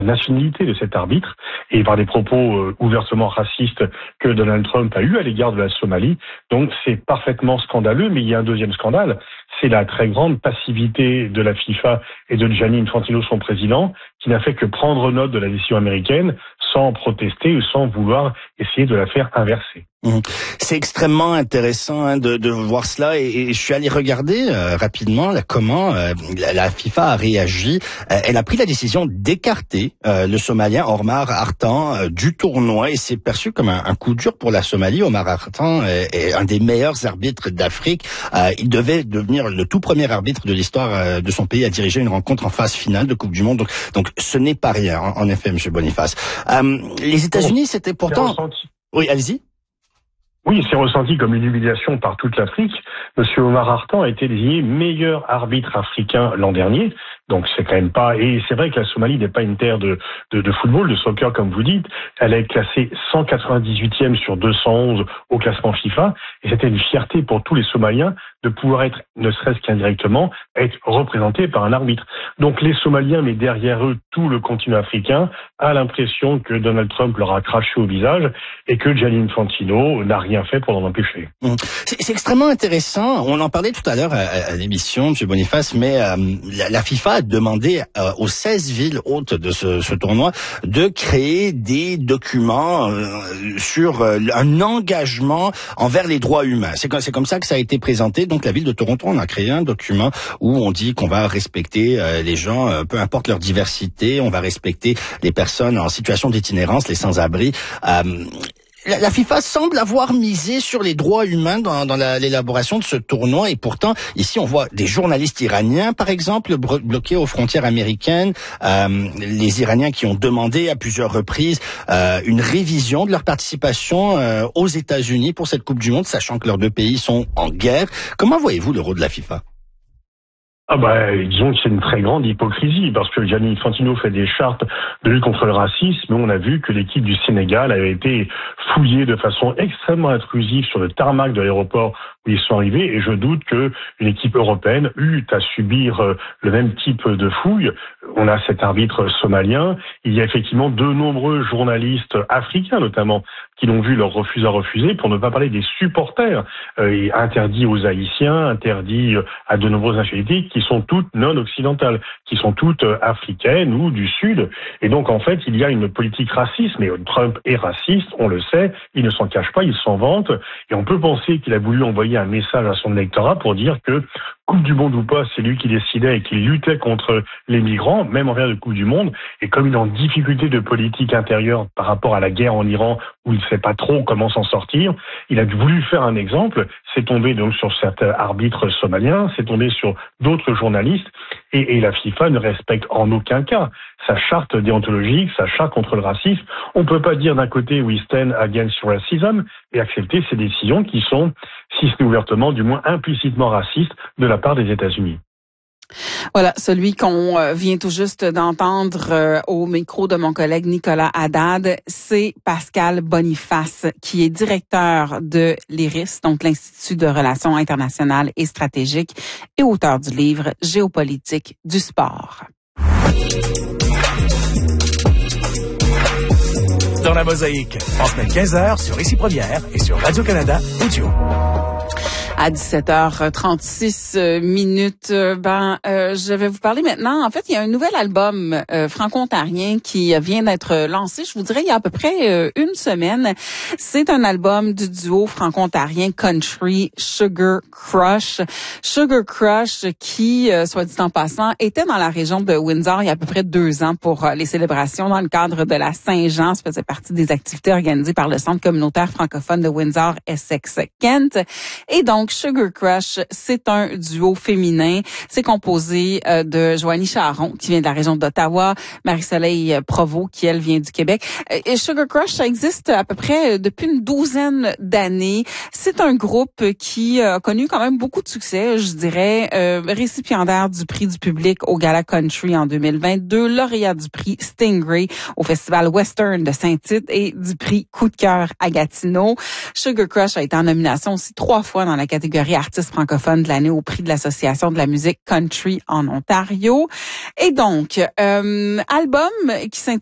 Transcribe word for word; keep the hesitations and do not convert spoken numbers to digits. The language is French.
nationalité de cet arbitre et par des propos euh, ouvertement racistes que Donald Trump a eu à l'égard de la Somalie. Donc c'est parfaitement scandaleux, mais il y a un deuxième scandale, c'est la très grande passivité de la FIFA et de Gianni Infantino, son président, qui n'a fait que prendre note de la décision américaine sans protester ou sans vouloir essayer de la faire inverser. Mmh. C'est extrêmement intéressant hein, de, de voir cela et, et je suis allé regarder euh, rapidement là, comment euh, la, la FIFA a réagi. Euh, elle a pris la décision d'écarter euh, le Somalien Omar Hartan euh, du tournoi et c'est perçu comme un, un coup dur pour la Somalie. Omar Hartan est, est un des meilleurs arbitres d'Afrique. Euh, il devait devenir le tout premier arbitre de l'histoire euh, de son pays à diriger une rencontre en phase finale de Coupe du Monde. Donc, donc ce n'est pas rien en, en effet, Monsieur Boniface. Euh, les États-Unis, c'était pourtant. Oui, allez-y. Oui, c'est ressenti comme une humiliation par toute l'Afrique. Monsieur Omar Hartan a été désigné meilleur arbitre africain l'an dernier. Donc c'est quand même pas... Et c'est vrai que la Somalie n'est pas une terre de, de, de football, de soccer comme vous dites. Elle est classée cent quatre-vingt-dix-huitième sur deux cent onze au classement FIFA. Et c'était une fierté pour tous les Somaliens de pouvoir être, ne serait-ce qu'indirectement, être représentés par un arbitre. Donc les Somaliens, mais derrière eux, tout le continent africain, a l'impression que Donald Trump leur a craché au visage et que Gianni Infantino n'a rien fait pour l'en empêcher. Mmh. C'est, c'est extrêmement intéressant. On en parlait tout à l'heure à, à l'émission, M. Boniface, mais euh, la, la FIFA a demandé euh, aux seize villes hôtes de ce, ce tournoi de créer des documents euh, sur euh, un engagement envers les droits humains. C'est, c'est comme ça que ça a été présenté. Donc la ville de Toronto on a créé un document où on dit qu'on va respecter euh, les gens, euh, peu importe leur diversité, on va respecter les personnes en situation d'itinérance, les sans-abri. Euh, La, la FIFA semble avoir misé sur les droits humains dans, dans la, l'élaboration de ce tournoi et pourtant, ici, on voit des journalistes iraniens, par exemple, bro- bloqués aux frontières américaines, euh, les Iraniens qui ont demandé à plusieurs reprises euh, une révision de leur participation euh, aux États-Unis pour cette Coupe du Monde, sachant que leurs deux pays sont en guerre. Comment voyez-vous le rôle de la FIFA ? Ah bah, disons que c'est une très grande hypocrisie, parce que Gianni Infantino fait des chartes de lutte contre le racisme, mais on a vu que l'équipe du Sénégal avait été fouillée de façon extrêmement intrusive sur le tarmac de l'aéroport où ils sont arrivés, et je doute que une équipe européenne eût à subir le même type de fouille. On a cet arbitre somalien, il y a effectivement de nombreux journalistes africains notamment qui l'ont vu leur refuser à refuser, pour ne pas parler des supporters, euh, interdits aux Haïtiens, interdits à de nombreuses nationalités qui sont toutes non occidentales, qui sont toutes africaines ou du Sud. Et donc en fait, il y a une politique raciste, mais Trump est raciste, on le sait, il ne s'en cache pas, il s'en vante, et on peut penser qu'il a voulu envoyer un message à son électorat pour dire que Coupe du Monde ou pas, c'est lui qui décidait et qui luttait contre les migrants, même en période de Coupe du Monde. Et comme il est en difficulté de politique intérieure par rapport à la guerre en Iran, où il ne sait pas trop comment s'en sortir, il a voulu faire un exemple. C'est tombé donc sur cet arbitre somalien, c'est tombé sur d'autres journalistes, et, et la FIFA ne respecte en aucun cas sa charte déontologique, sa charte contre le racisme. On ne peut pas dire d'un côté we stand against racism et accepter ces décisions qui sont, si ce n'est ouvertement, du moins implicitement racistes de la part des États-Unis. Voilà, celui qu'on euh, vient tout juste d'entendre euh, au micro de mon collègue Nicolas Haddad, c'est Pascal Boniface, qui est directeur de l'I R I S, donc l'Institut de Relations internationales et stratégiques, et auteur du livre Géopolitique du sport. Dans la mosaïque, en semaine quinze heures sur Ici Première et sur Radio-Canada Audio. À dix-sept heures trente-six minutes, ben euh, je vais vous parler maintenant. En fait, il y a un nouvel album euh, franco-ontarien qui vient d'être lancé, je vous dirais, il y a à peu près euh, une semaine. C'est un album du duo franco-ontarien country Sugar Crush. Sugar Crush qui, euh, soit dit en passant, était dans la région de Windsor il y a à peu près deux ans pour euh, les célébrations dans le cadre de la Saint-Jean. Ça faisait partie des activités organisées par le Centre communautaire francophone de Windsor-Essex-Kent. Et donc, Sugar Crush, c'est un duo féminin. C'est composé euh, de Joanie Charon, qui vient de la région d'Ottawa, Marie-Soleil Provost, qui, elle, vient du Québec. Et Sugar Crush, ça existe à peu près depuis une douzaine d'années. C'est un groupe qui a connu quand même beaucoup de succès, je dirais. Euh, récipiendaire du prix du public au Gala Country en deux mille vingt-deux, lauréat du prix Stingray au Festival Western de Saint-Tite et du prix Coup de cœur à Gatineau. Sugar Crush a été en nomination aussi trois fois dans la catégorie artiste francophone de l'année au prix de l'Association de la musique country en Ontario. Et donc, euh, album qui s'intitule